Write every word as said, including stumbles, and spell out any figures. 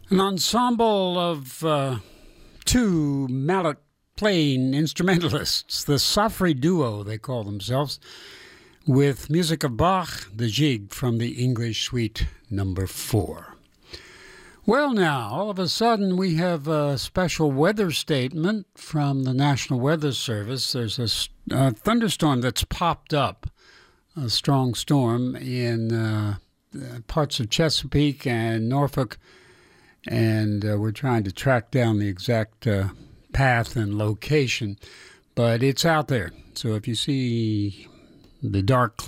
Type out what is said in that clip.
An ensemble of uh, two mallet playing instrumentalists, the Safri Duo, they call themselves, with music of Bach, the Jig from the English Suite number four. Well, now, all of a sudden, we have a special weather statement from the National Weather Service. There's a, a thunderstorm that's popped up, a strong storm in uh, parts of Chesapeake and Norfolk, and uh, we're trying to track down the exact uh, path and location, but it's out there. So if you see the dark